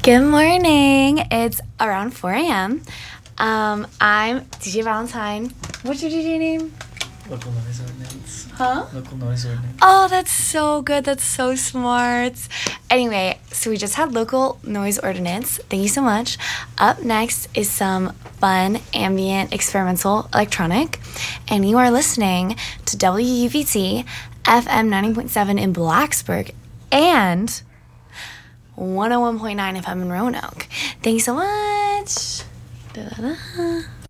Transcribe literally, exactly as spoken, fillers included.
Good morning. It's around four a.m. Um, I'm D J Valentine. What's your D J name? Local noise ordinance. Huh? Local noise ordinance. Oh, that's so good. That's so smart. Anyway, so we just had local noise ordinance. Thank you so much. Up next is some fun ambient experimental electronic, and you are listening to W U V T F M ninety point seven in Blacksburg and one oh one point nine F M in Roanoke. Thank you so much. Da-da-da.